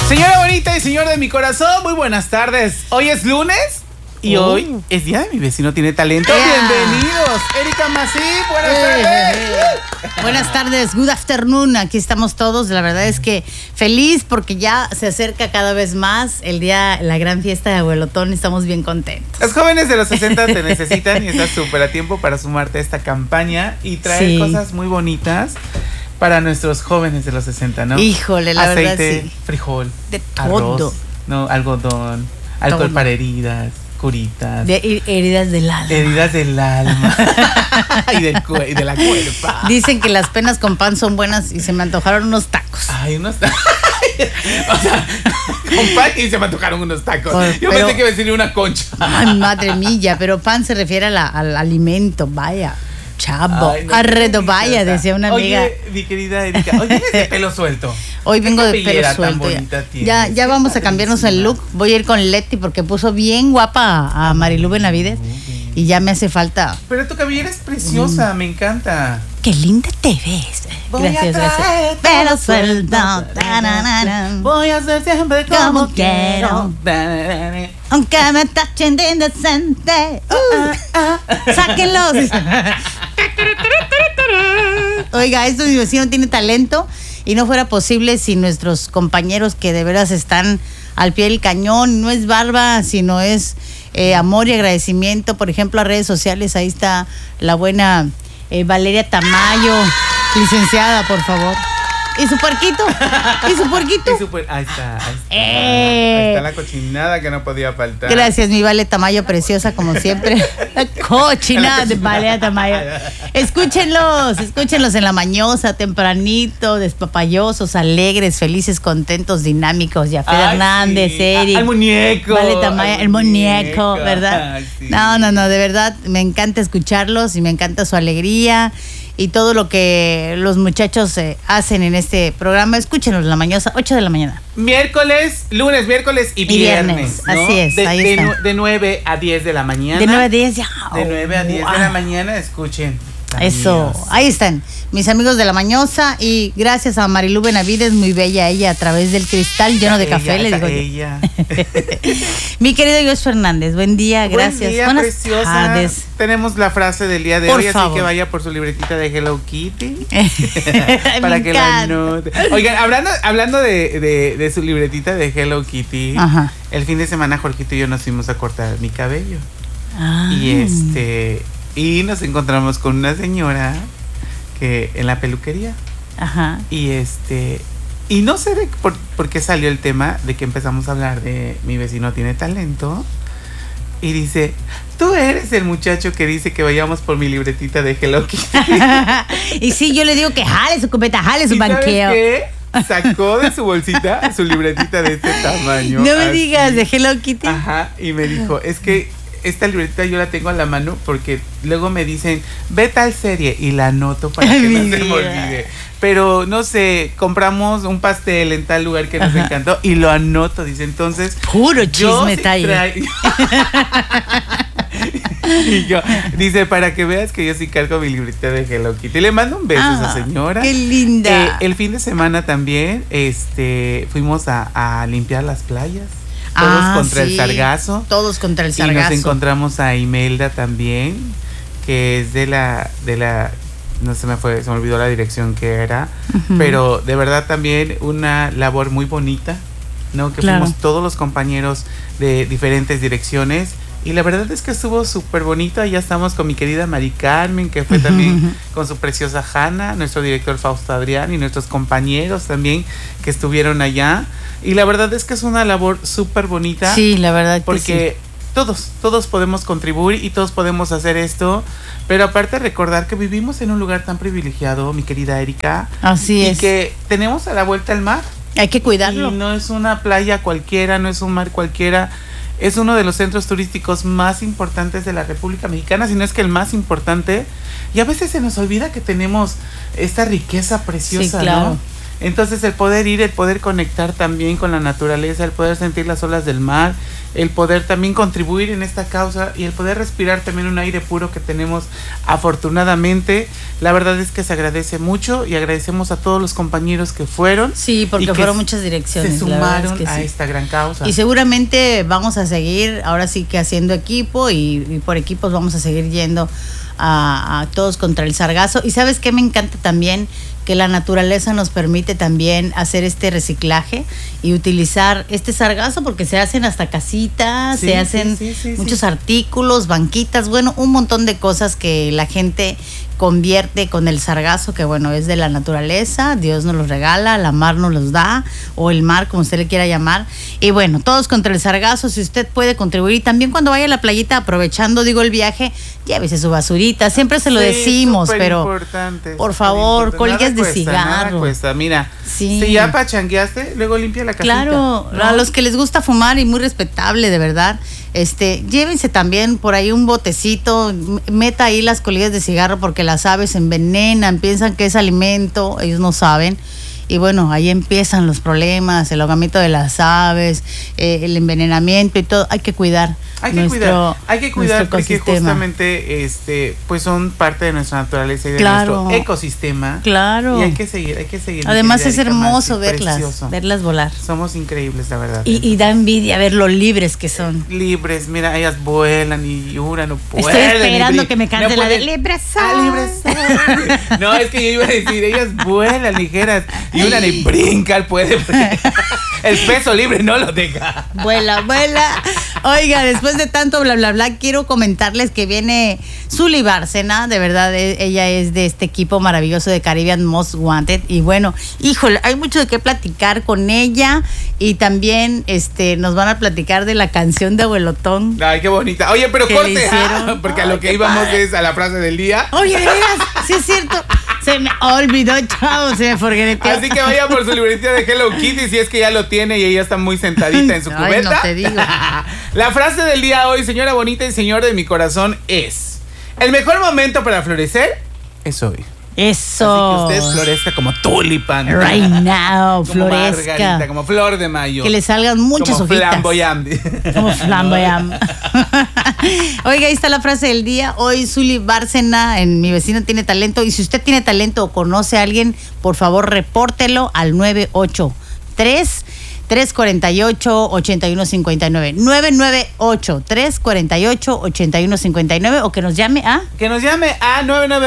Señora bonita y señor de mi corazón, muy buenas tardes. Hoy es lunes y hoy es día de mi vecino tiene talento. Bienvenidos. Erika Masí, buenas tardes. Buenas tardes, good afternoon. Aquí estamos todos. La verdad es que feliz porque ya se acerca cada vez más el día, la gran fiesta de Abuelotón. Estamos bien contentos. Los jóvenes de los 60 te necesitan y estás súper a tiempo para sumarte a esta campaña y traer cosas muy bonitas para nuestros jóvenes de los 60, ¿no? Híjole, la verdad Aceite, sí. frijol, De arroz, todo. no, algodón, alcohol Todo. para heridas, curitas. De heridas del alma. Heridas del alma y de la cuerpa. Dicen que las penas con pan son buenas y se me antojaron unos tacos. Ay, unos tacos. O sea, con pan y se me antojaron unos tacos. Yo Pero- pensé que iba a decir una concha. Ay, madre mía, pero pan se refiere al alimento, vaya. Chavo, Ay, no, arredo, qué vaya, deliciosa. decía una amiga. Oye, mi querida Erika, hoy vienes de pelo suelto. Hoy vengo ¿Qué de pelo cabellera tan suelto. bonita Ya, tienes? ya vamos a cambiarnos el look. Voy a ir con Leti porque puso bien guapa a Marilu Benavides y ya me hace falta. Pero tu cabellera es preciosa, me encanta. ¡Qué linda te ves! Gracias, gracias. Pelo suelto, tananana, Voy a ser siempre como quiero, aunque me tachen de indecente. ¡Sáquenlos! Oiga, esto mi vecino tiene talento y no fuera posible sin nuestros compañeros que de veras están al pie del cañón. No es barba, sino es amor y agradecimiento. Por ejemplo, a redes sociales, ahí está la buena Valeria Tamayo, licenciada, por favor. ¿Y su puerquito? ¿Y su puerquito? Ahí está. ¡Eh! Ahí está la cochinada que no podía faltar. Gracias, mi Vale Tamayo, preciosa como siempre. La cochina de Vale Tamayo. Escúchenlos en la mañosa, tempranito, despapayosos, alegres, felices, contentos, dinámicos. Jafet Ay, Hernández, sí. Eric. Al muñeco. Vale Tamayo, el muñeco, ¿verdad? Ay, sí. No, de verdad, me encanta escucharlos y me encanta su alegría y todo lo que los muchachos hacen en este programa. Escúchenos la mañosa, 8 de la mañana. Lunes, miércoles y viernes. ¿no? Así es, ahí está. De 9 a 10 de la mañana. De 9 a 10 ya. De 9 a 10 de la mañana, escuchen. Eso, amigos. ahí están mis amigos de la mañosa y gracias a Marilu Benavides, muy bella ella a través del cristal lleno de café, le digo yo. Ella. Mi querido Josh Fernández, buen día, gracias. Buen día, Buenas preciosa. tardes. Tenemos la frase del día de Por hoy, favor. así que vaya por su libretita de Hello Kitty. Me Para que la encanta. anote. Oigan, hablando de su libretita de Hello Kitty, Ajá. el fin de semana Jorgito y yo nos fuimos a cortar mi cabello. Ah. Y nos encontramos con una señora que en la peluquería. Ajá. Y no sé por qué salió el tema de que empezamos a hablar de mi vecino tiene talento. Y dice, tú eres el muchacho que dice que vayamos por mi libretita de Hello Kitty. Y sí, yo le digo que jale su copeta, jale su ¿Y sabes banqueo. qué? Sacó de su bolsita su libretita de este tamaño. No me así. digas de Hello Kitty. Ajá, y me dijo, es que esta libretita yo la tengo a la mano porque luego me dicen, ve tal serie y la anoto para que no se me olvide. Pero no sé, compramos un pastel en tal lugar que nos encantó y lo anoto, dice. Entonces, Puro yo chisme sí talle. Y yo, dice, para que veas que yo sí cargo mi libretita de Hello Kitty. Le mando un beso a esa señora. Qué linda. El fin de semana también fuimos a limpiar las playas. Todos contra el sargazo. Todos contra el Y sargazo. nos encontramos a Imelda también, que es de la no se me olvidó la dirección que era, pero de verdad también una labor muy bonita, ¿no? Que Claro. fuimos todos los compañeros de diferentes direcciones y la verdad es que estuvo súper bonito. Allá estamos con mi querida Mari Carmen, que fue también con su preciosa Hanna, nuestro director Fausto Adrián y nuestros compañeros también que estuvieron allá. Y la verdad es que es una labor súper bonita. Sí, la verdad que Porque todos podemos contribuir y todos podemos hacer esto. Pero aparte recordar que vivimos en un lugar tan privilegiado, mi querida Erika. Así es. Y que tenemos a la vuelta al mar. Hay que cuidarlo. Y no es una playa cualquiera, no es un mar cualquiera. Es uno de los centros turísticos más importantes de la República Mexicana, si no es que el más importante. Y a veces se nos olvida que tenemos esta riqueza preciosa, Sí, claro. ¿no? Entonces el poder ir, el poder conectar también con la naturaleza, el poder sentir las olas del mar, el poder también contribuir en esta causa y el poder respirar también un aire puro que tenemos afortunadamente, la verdad es que se agradece mucho y agradecemos a todos los compañeros que fueron. Sí, porque fueron muchas direcciones. Se sumaron a esta gran causa. Y seguramente vamos a seguir, ahora sí que haciendo equipo y por equipos vamos a seguir yendo a todos contra el sargazo. Y ¿sabes qué me encanta también? Que la naturaleza nos permite también hacer este reciclaje y utilizar este sargazo porque se hacen hasta casitas, se hacen muchos artículos, banquitas, bueno, un montón de cosas que la gente convierte con el sargazo, que bueno, es de la naturaleza, Dios nos los regala, la mar nos los da, o el mar, como usted le quiera llamar. Y bueno, todos contra el sargazo, si usted puede contribuir. Y también cuando vaya a la playita, aprovechando, digo, el viaje, llévese su basurita, siempre se lo decimos, pero por favor, colillas de cigarro. Nada cuesta, mira, si ya pachangueaste, luego limpia la casita. Claro, ¿no? A los que les gusta fumar, y muy respetable, de verdad, llévense también por ahí un botecito, meta ahí las colillas de cigarro porque las aves se envenenan, piensan que es alimento, ellos no saben. Y bueno, ahí empiezan los problemas, el ahogamiento de las aves, el envenenamiento y todo. Hay que cuidar. Hay que cuidar porque justamente pues son parte de nuestra naturaleza y de nuestro ecosistema. Claro. Y hay que seguir. Además es hermoso verlas volar. Somos increíbles, la verdad. Y da envidia ver lo libres que son. Libres, mira, ellas vuelan y una no puede. Estoy esperando que me cante la de libres son. Libres son. No, es que yo iba a decir, ellas vuelan ligeras y una ni brinca, puede. El peso libre no lo deja. Vuela. Oiga, después de tanto bla, bla, bla, quiero comentarles que viene Zuly Bárcena, de verdad, ella es de este equipo maravilloso de Caribbean Most Wanted. Y bueno, híjole, hay mucho de qué platicar con ella. Y también nos van a platicar de la canción de Abuelotón. Ay, qué bonita. Oye, pero corte, porque a lo que íbamos es a la frase del día. Oye, de veras, sí es cierto. Se me olvidó, chao, se me forgeteó. Así que vaya por su libretita de Hello Kitty, si es que ya lo tiene y ella está muy sentadita en su cubeta. No te digo. La frase del día hoy, señora bonita y señor de mi corazón, es: el mejor momento para florecer es hoy. Eso. Así que usted florezca como tulipán. Right now, como florezca. Margarita, como flor de mayo. Que le salgan muchas como hojitas. Como flamboyant. Oiga, ahí está la frase del día. Hoy Zuly Bárcena en Mi Vecino Tiene Talento. Y si usted tiene talento o conoce a alguien, por favor, repórtelo al 983-348-8159. 998-348-8159 o que nos llame a... Que nos llame a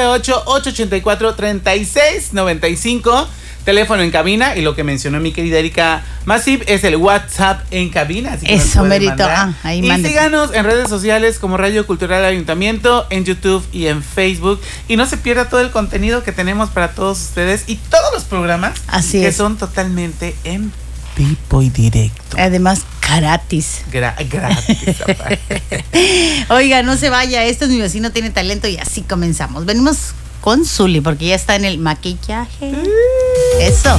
998-884-3695. Teléfono en cabina, y lo que mencionó mi querida Erika Masip es el WhatsApp en cabina. Así que eso, merito. Ahí y síganos en redes sociales como Radio Cultural Ayuntamiento, en YouTube y en Facebook. Y no se pierda todo el contenido que tenemos para todos ustedes y todos los programas que son totalmente en vivo y directo. Además, gratis. Gratis. Oiga, no se vaya. Esto es Mi Vecino Tiene Talento y así comenzamos. Venimos con Zuly porque ya está en el maquillaje. Eso.